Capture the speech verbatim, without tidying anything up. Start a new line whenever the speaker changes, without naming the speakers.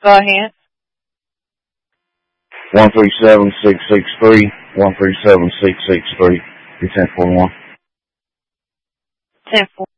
Go ahead.
one three seven, six six three, one three seven, six six three. ten forty-one.
ten four.